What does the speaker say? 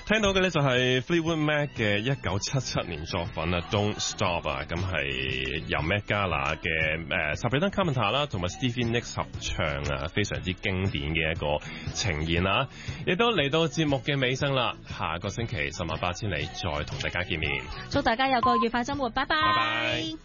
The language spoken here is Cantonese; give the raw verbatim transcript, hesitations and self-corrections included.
聽到嘅呢就係 Fleetwood Mac 嘅一九七七年作品啊 Don't Stop 啊，咁係由 Met Gala 嘅誒 Sabrina Carpenter 啦同埋 Stevie Nicks 合唱啊，非常之經典嘅一個呈現啊！亦都嚟到節目嘅尾聲啦，下個星期十萬八千里再同大家見面， 祝大家有個愉快週末，拜拜。 拜拜。